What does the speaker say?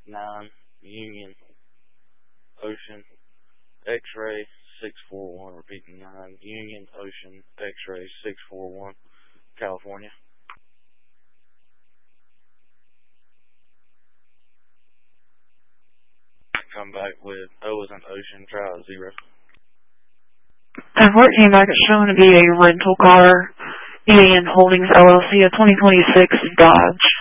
9 Union Ocean X-ray 641. Repeating, 9 Union Ocean X-ray 641, California. Come back with O as an ocean, try 0. 14 back, it's showing to be a rental car, EAN Holdings LLC, a 2026 Dodge.